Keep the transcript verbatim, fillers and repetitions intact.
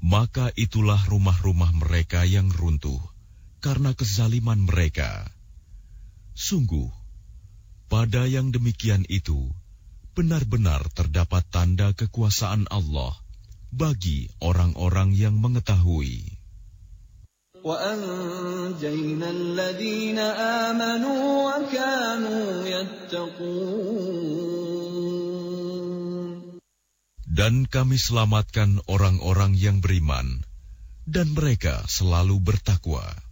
maka itulah rumah-rumah mereka yang runtuh karena kezaliman mereka. Sungguh, pada yang demikian itu benar-benar terdapat tanda kekuasaan Allah bagi orang-orang yang mengetahui. وَأَنْجَيْنَا الَّذِينَ آمَنُوا وَكَانُوا يَتَّقُونَ. Dan kami selamatkan orang-orang yang beriman, dan mereka selalu bertakwa.